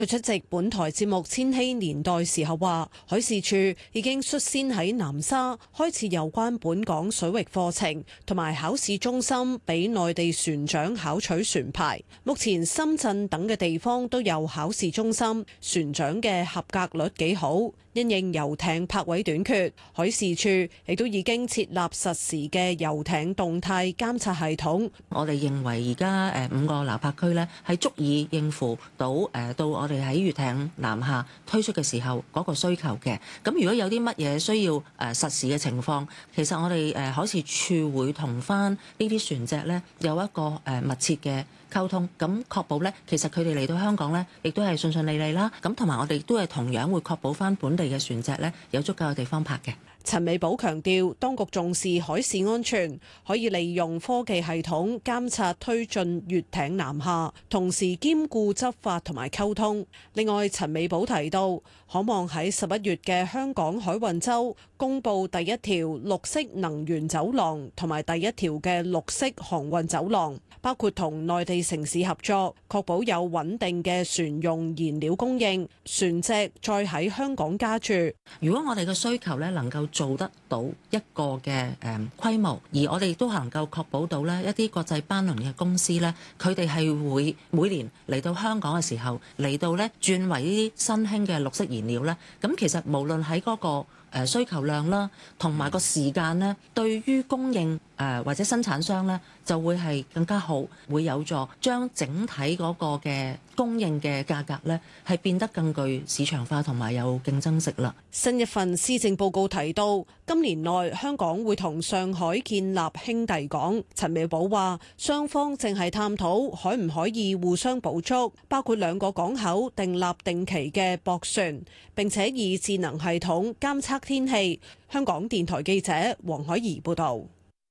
佢出席本台節目《千禧年代》時候話，海事處已經率先喺南沙開設有關本港水域課程同埋考試中心，俾內地船長考取船牌。目前深圳等嘅地方都有考試中心，船長嘅合格率幾好。因應遊艇泊位短缺，海事處亦都已經設立實時嘅遊艇動態監察系統。 我哋認為而家5個樓泊區呢係足以應付到到我哋喺粵艇南下推出嘅時候嗰個需求嘅。咁如果有啲乜嘢需要實時嘅情況，其實我哋海事處會同翻呢啲船隻呢有一個密切嘅溝通，咁確保呢，其實佢哋嚟到香港呢，亦都係順順利利啦。咁同埋我哋都係同樣會確保翻本地嘅船隻呢，有足夠嘅地方泊嘅。 陳美寶強調，當局重視海事安全，可以利用科技系統監察推進粵艇南下，同時兼顧執法同埋溝通。另外，陳美寶提到，可望喺11月嘅香港海運週公布第一條綠色能源走廊同埋第一條嘅綠色航運走廊，包括同內地城市合作，確保有穩定嘅船用燃料供應，船隻再喺香港加注。 如果我哋嘅需求咧能夠做得到一個嘅規模，而我哋都能夠確保到呢一啲國際班輪嘅公司呢，佢哋係會每年嚟到香港嘅時候嚟到呢轉為呢啲新興嘅綠色燃料呢。咁其實無論喺嗰個需求量啦，同埋個時間呢，對於供應或者生產商呢，就會係更加好，會有助將整體嗰個嘅供應嘅價格呢，係變得更具市場化同埋有競爭力啦。 新一份施政報告提到，今年內香港會同上海建立兄弟港。陳美寶話，雙方正係探討可唔可以互相補足，包括兩個港口訂立定期嘅駁船，並且以智能系統監測天氣。香港電台記者黃海怡報導。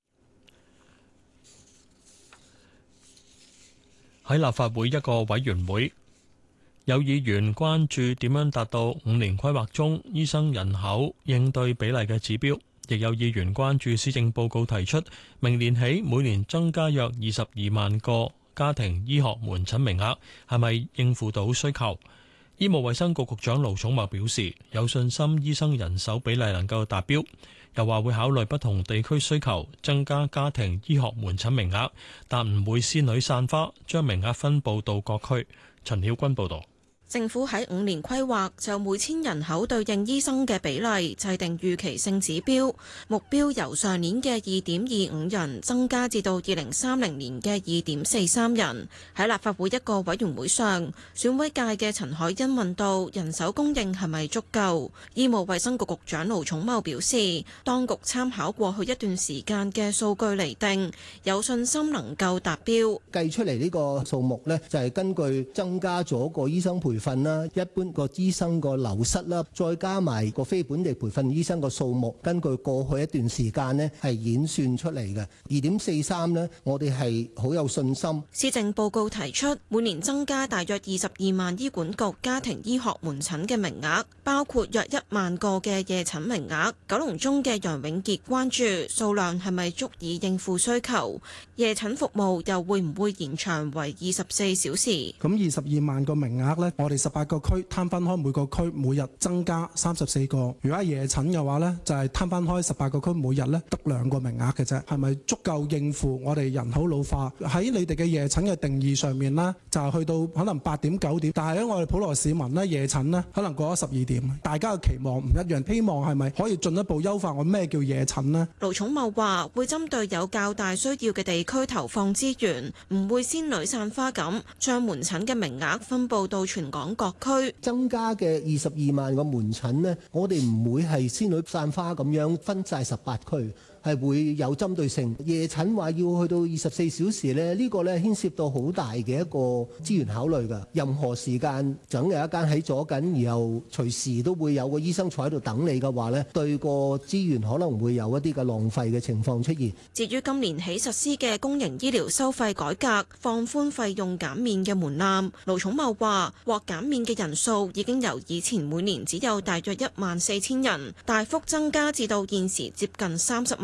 喺立法會一個委員會，有議員關注點樣達到5年規劃中醫生人口應對比例嘅指標，亦有議員關注施政報告提出明年起每年增加約22萬個家庭醫學門診名額，係咪應付到需求？醫務衛生局局長盧寵茂表示有信心醫生人手比例能夠達標，又話會考慮不同地區需求增加家庭醫學門診名額，但唔會仙女散花，將名額分佈到各區。陳曉君報導。 政府喺5年規劃就每千人口對應醫生嘅比例制定預期性指標，目標由上年嘅2.25人增加至到2030年嘅2.43人。喺立法會一個委員會上，選委界嘅陳凱欣問到人手供應係咪足夠？醫務衛生局局長盧寵茂表示，當局參考過去一段時間嘅數據釐定，有信心能夠達標。 計出嚟呢個數目呢，就係根據增加咗個醫生培訓啦，一般個醫生個流失啦，再加埋個非本地培訓醫生個數目，根據過去一段時間呢係演算出嚟嘅2.43呢，我哋係好有信心。 施政報告提出每年增加大約22萬醫管局家庭醫學門診嘅名額，包括約1萬個嘅夜診名額。九龍中嘅楊永傑關注數量係咪足以應付需求，夜診服務又會唔會延長為24小時？ 咁22萬個名額呢，我哋18個區攤分開，每個區每日增加34個。如果係夜診嘅話呢，就係攤分開18個區，每日呢得2個名額嘅啫。係咪足夠應付我哋人口老化？喺你哋嘅夜診嘅定義上面呢，就係去到可能8點9點，但係喺我哋普羅市民呢，夜診呢可能過咗12點。大家嘅期望唔一樣，希望係咪可以進一步優化我咩叫夜診呢？ 盧寵茂話會針對有較大需要嘅地區投放資源，唔會仙女散花咁將門診嘅名額分佈到全港各區。 增加嘅22萬個門診呢，我哋唔會係仙女散花咁樣分晒18區。係會有針對性。夜診話要去到24小時呢，呢個呢牽涉到好大嘅一個資源考慮㗎。任何時間總有一間喺左緊，然後隨時都會有個醫生坐喺度等你嘅話呢，對個資源可能會有一啲嘅浪費嘅情況出現。 至於今年起實施嘅公營醫療收費改革，放寬費用減免嘅門檻，盧寵茂話獲減免嘅人數已經由以前每年只有大約14000人，大幅增加至到現時接近30萬。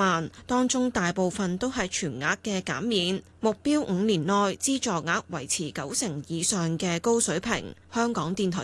萬，當中大部分都係全額嘅減免。目標5年內資助額維持90%以上嘅高水平。香港電台